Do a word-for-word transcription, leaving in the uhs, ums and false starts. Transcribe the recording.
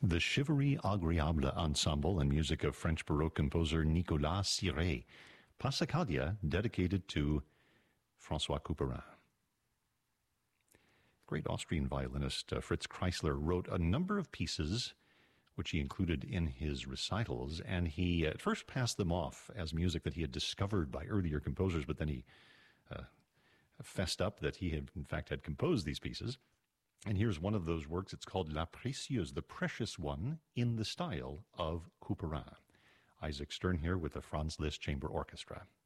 The Chivalry Agréable Ensemble and music of French Baroque composer Nicolas Siret. Passacaglia, dedicated to François Couperin. Great Austrian violinist uh, Fritz Kreisler wrote a number of pieces which he included in his recitals, and he at first passed them off as music that he had discovered by earlier composers, but then he uh, fessed up that he had, in fact, had composed these pieces. And here's one of those works. It's called La Précieuse, the Precious One, in the style of Couperin. Isaac Stern here with the Franz Liszt Chamber Orchestra.